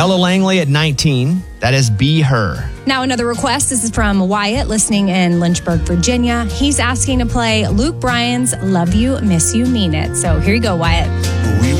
Ella Langley at 19. That is Be Her. Now, another request. This is from Wyatt, listening in Lynchburg, Virginia. He's asking to play Luke Bryan's Love You, Miss You, Mean It. So here you go, Wyatt. We